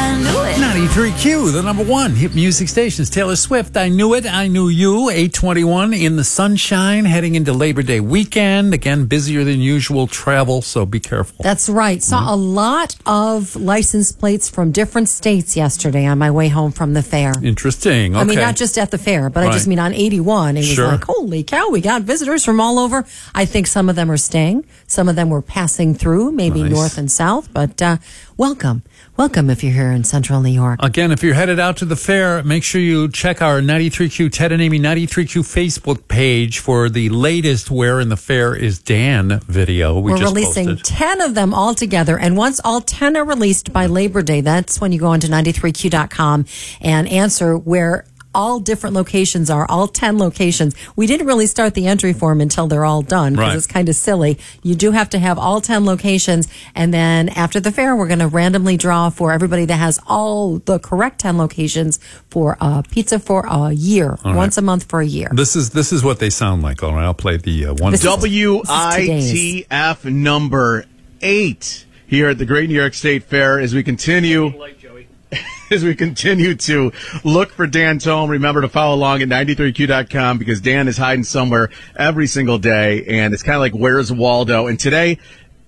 I knew it. 93Q, the number one hit music stations. Taylor Swift, I Knew It, I Knew You. 8:21 in the sunshine, heading into Labor Day weekend. Again, busier than usual travel, so be careful. That's right. Saw a lot of license plates from different states yesterday on my way home from the fair. Interesting. Okay. I mean, not just at the fair, but I just Right. mean on 81. It was Sure. like, holy cow, we got visitors from all over. I think some of them are staying. Some of them were passing through, maybe Nice. north and south. But welcome. Welcome if you're here in central New York. Again, if you're headed out to the fair, make sure you check our 93Q, Ted and Amy 93Q Facebook page for the latest Where in the Fair is Dan video. We're just releasing posted. 10 of them all together. And once all 10 are released by Labor Day, that's when you go onto 93Q.com and answer where all different locations are, all 10 locations. We didn't really start the entry form until they're all done because Right. it's kind of silly. You do have to have all 10 locations. And then after the fair, we're going to randomly draw for everybody that has all the correct 10 locations for pizza for a year, once a month for a year. This is what they sound like. All right, I'll play the one. This is- WITF number 8 here at the Great New York State Fair as we continue to look for Dan Tome. Remember to follow along at 93Q.com because Dan is hiding somewhere every single day, and it's kind of like, where's Waldo? And today,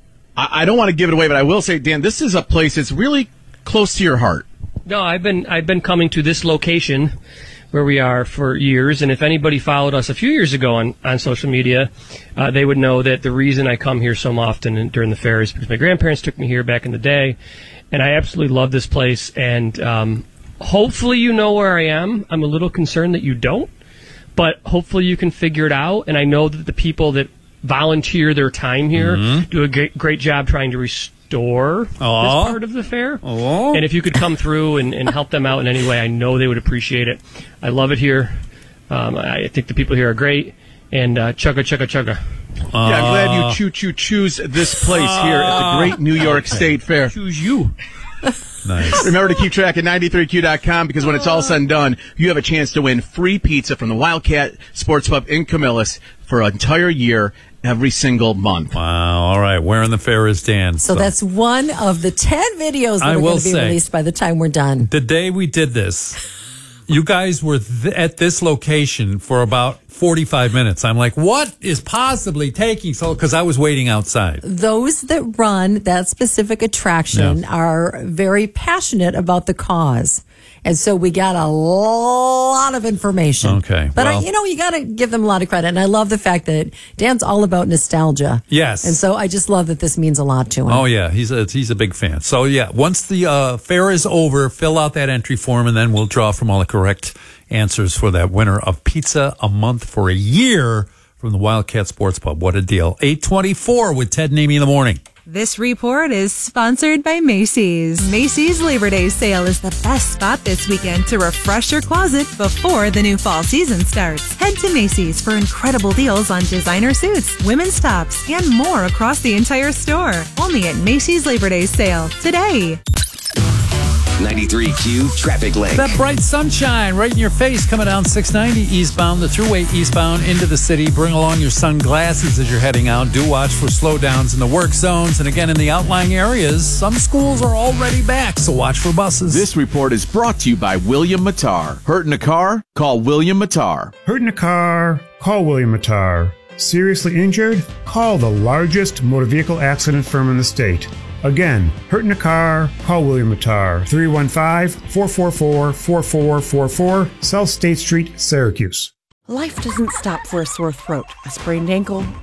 I don't want to give it away, but I will say, Dan, this is a place that's really close to your heart. No, I've been coming to this location where we are for years, and if anybody followed us a few years ago on social media, they would know that the reason I come here so often during the fair is because my grandparents took me here back in the day, and I absolutely love this place, and hopefully you know where I am. I'm a little concerned that you don't, but hopefully you can figure it out, and I know that the people that volunteer their time here do a great job trying to restore this part of the fair. And if you could come through and help them out in any way, I know they would appreciate it. I love it here. I think the people here are great. And chugga, chugga, chugga. Yeah, I'm glad you choose this place here at the Great New York State Fair. Choose you. Nice. Remember to keep track at 93Q.com because when it's all said and done, you have a chance to win free pizza from the Wildcat Sports Pub in Camillus for an entire year, every single month. Wow. All right. Where in the Fair is Dan? So that's one of the 10 videos that I are will going to be say, released by the time we're done. the day we did this, you guys were at this location for about 45 minutes. I'm like, what is possibly taking so? Because I was waiting outside. Those that run that specific attraction are very passionate about the cause. And so we got a lot of information. Okay, But, well- you got to give them a lot of credit. And I love the fact that Dan's all about nostalgia. Yes. And so I just love that this means a lot to him. Oh yeah, he's a big fan. So yeah, once the fair is over, fill out that entry form, and then we'll draw from all the correct answers for that winner of pizza a month for a year from the Wildcat Sports Pub. What a deal! 8:24 with Ted and Amy in the morning. This report is sponsored by Macy's. Macy's Labor Day sale is the best spot this weekend to refresh your closet before the new fall season starts. Head to Macy's for incredible deals on designer suits, women's tops, and more across the entire store. Only at Macy's Labor Day sale today. 93Q Traffic Link. That bright sunshine right in your face coming down 690 eastbound, the thruway eastbound into the city. Bring along your sunglasses as you're heading out. Do watch for slowdowns in the work zones. And again, in the outlying areas, some schools are already back, so watch for buses. This report is brought to you by William Matar. Hurt in a car? Call William Matar. Hurt in a car? Call William Matar. Seriously injured? Call the largest motor vehicle accident firm in the state. Again, hurt in a car? Call William Matar. 315-444-4444, South State Street, Syracuse. Life doesn't stop for a sore throat, a sprained ankle,